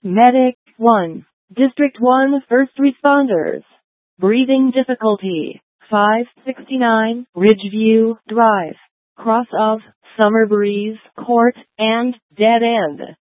Medic 1. District 1 First Responders. Breathing difficulty. 569 Ridgeview Drive. Cross of Summer Breeze Court and Dead End.